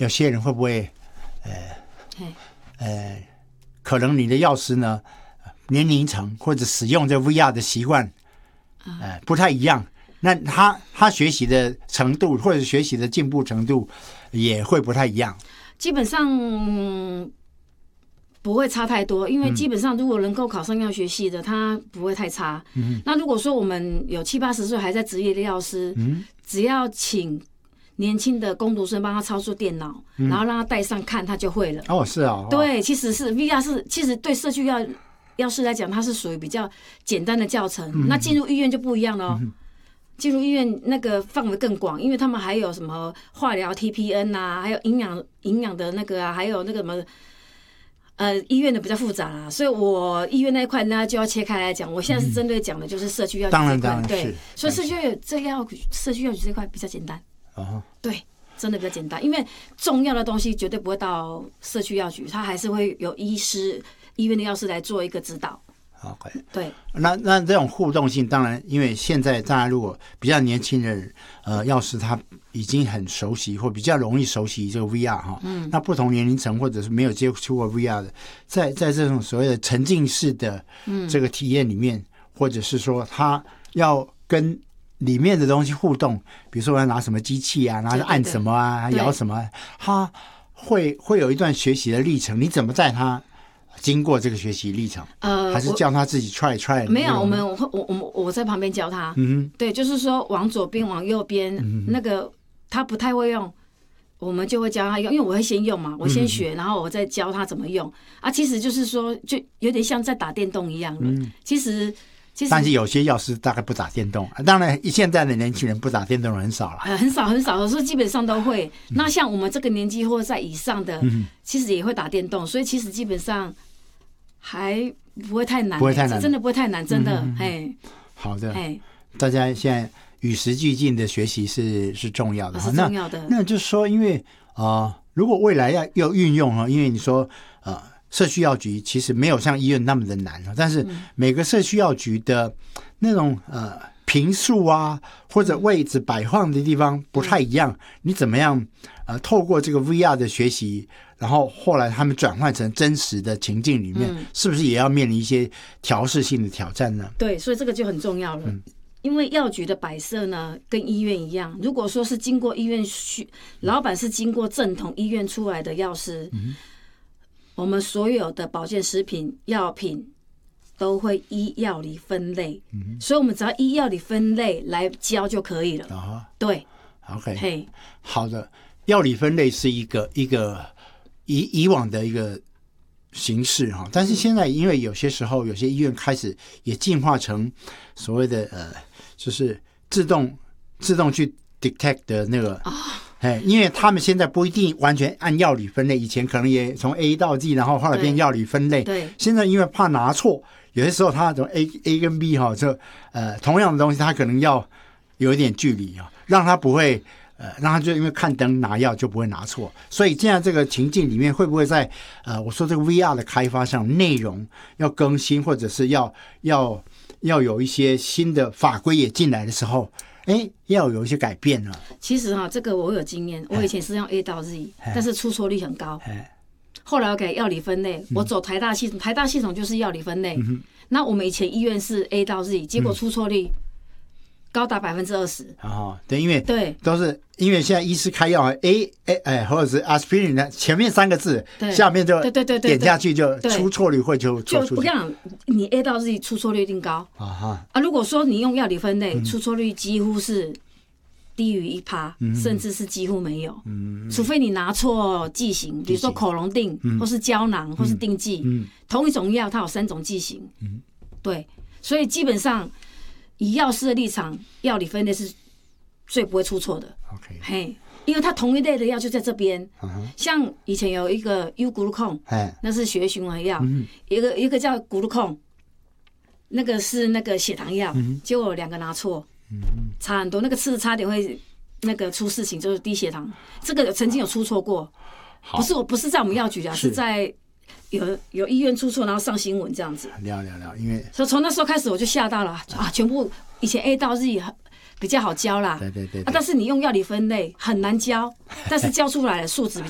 有些人会不会可能你的药师呢年龄层或者使用这 VR 的习惯不太一样，那他学习的程度或者学习的进步程度也会不太一样。 基本上不会差太多，因为基本上如果能够考上药学系的，他不会太差。那如果说我们有70-80岁还在职业的药师，只要请年轻的工读生帮他操作电脑，然后让他带上看，他就会了。 哦，是啊。 对，其实是 VR 其实对社区药师来讲，它是属于比较简单的教程。那进入医院就不一样了哦。进入医院那个范围更广，因为他们还有什么化疗 TPN 啊，还有营养的那个啊，还有那个什么医院的比较复杂啦，所以我医院那一块呢就要切开来讲。我现在是针对讲的就是社区药局这一块，对，所以社区药局这块比较简单。对，真的比较简单，因为重要的东西绝对不会到社区药局，它还是会有医院的药师来做一个指导。 OK， 对， 那这种互动性，当然，因为现在当然如果比较年轻的药师他已经很熟悉或比较容易熟悉这个 VR 哈，那不同年龄层或者是没有接触过 VR 的，在这种所谓的沉浸式的这个体验里面，或者是说他要跟里面的东西互动，比如说要拿什么机器啊，拿着按什么啊，摇什么，他会有一段学习的历程，你怎么在他经过这个学习历程，还是叫他自己 try？ 没有， 我在旁边教他。对，就是说往左边、往右边，那个他不太会用，我们就会教他用，因为我会先用嘛，我先学，然后我再教他怎么用啊。其实就是说，就有点像在打电动一样的。其实， 但是有些药师大概不打电动，当然现在的年轻人不打电动很少了， 很少，所以基本上都会。那像我们这个年纪或者在以上的，其实也会打电动，所以其实基本上还不会太难，真的不会太难，真的。 好的，大家现在与时俱进的学习是重要的， 是重要的。 那就是说，因为如果未来要运用因为你说社区药局其实没有像医院那么的难，但是每个社区药局的那种坪数啊或者位置摆放的地方不太一样，你怎么样透过这个 VR 的学习，然后后来他们转换成真实的情境里面，是不是也要面临一些调试性的挑战呢？ 对，所以这个就很重要了。因为药局的摆设呢，跟医院一样，如果说是经过医院老板是经过正统医院出来的药师，我们所有的保健食品药品都会依药理分类，所以我们只要依药理分类来教就可以了。对 ，OK， 好的，药理分类是一个以往的一个形式哈，但是现在因为有些时候有些医院开始也进化成所谓的就是自动去 detect 的那个因为他们现在不一定完全按药理分类，以前可能也从 A 到 D， 然后后来变药理分类。 对， 现在因为怕拿错，有些时候他从 A 跟 B 哈，就同样的东西，他可能要有一点距离让他不会让他就因为看灯拿药就不会拿错。所以现在这个情境里面，会不会在我说这个 VR 的开发上，内容要更新，或者是要有一些新的法规也进来的时候？要有一些改变了。 其实这个我有经验，我以前是用 A 到 Z， 但是出错率很高。后来我改药理分类，我走台大系统，台大系统就是药理分类。那我们以前医院是 A 到 Z， 结果出错率高达20%。 对，因为都是因为现在医师开药或者是 aspirin 的前面3个字，下面就点下去就出错率会就出去。 我跟你讲，你 A 到 Z 出错率一定高如果说你用药理分类，出错率几乎是低于1%，甚至是几乎没有。除非你拿错剂型，比如说口溶定，或是胶囊，或是定剂，同一种药它有3种剂型。对，所以基本上以药师的立场，药理分类是最不会出错的。因为它同一类的药就在这边。像以前有一个 U-glucone， 那是血液循环药，一个叫 glucone， 那个是那个血糖药，结果2个拿错，差很多，那个吃的差点会那个出事情，就是低血糖。这个曾经有出错过，不是在我们药局是在有医院出错，然后上新闻这样子。 聊，因为所以从那时候开始我就吓到了全部以前 A 到 Z 比较好教啦， 对， 但是你用药理分类很难教，但是教出来的数值比较